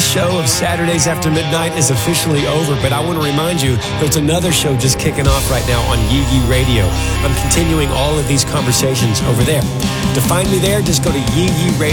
This show of Saturdays After Midnight is officially over, but I want to remind you there's another show just kicking off right now on Yee Yee Radio. I'm continuing all of these conversations over there. To find me there, just go to yeeyeeradio.com.